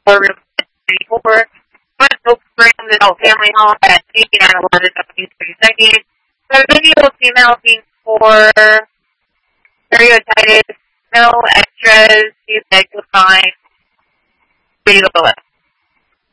room 94. Oak Springs Adult Family Home at 8911 32nd. So the video female looking for stereotypes, no extras, see if they can find video below.